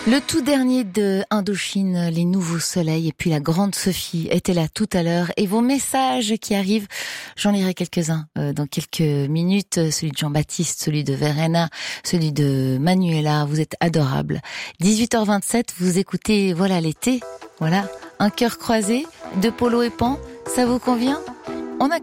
Le tout dernier de Indochine, Les Nouveaux Soleils, et puis la grande Sophie était là tout à l'heure. Et vos messages qui arrivent, j'en lirai quelques-uns dans quelques minutes. Celui de Jean-Baptiste, celui de Verena, celui de Manuela. Vous êtes adorables. 18h27, vous écoutez Voilà l'été. Voilà, un cœur croisé, de Polo et Pan. Ça vous convient ?